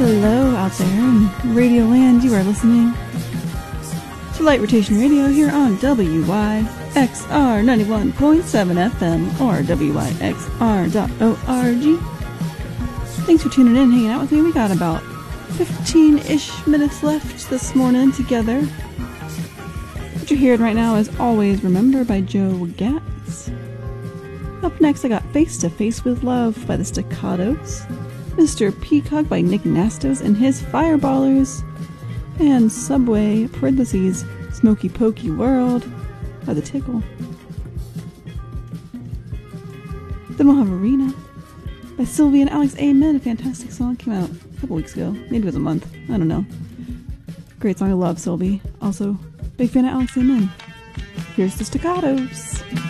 Hello out there in Radio Land. You are listening to Light Rotation Radio here on WYXR 91.7 FM or WYXR.org. Thanks for tuning in and hanging out with me. We got about 15-ish minutes left this morning together. What you're hearing right now is Always Remember by Joe Gatz. Up next, I got Face to Face with Love by the Staccatos, Mr. Peacock by Nick Nastos and his Fireballers, and Subway, parentheses, Smoky Pokey World by The Tickle. Then we'll have Arena by Sylvie and Alex Amen, a fantastic song. Came out a couple weeks ago. Maybe it was a month. I don't know. Great song. I love Sylvie. Also, big fan of Alex Amen. Here's the Staccatos.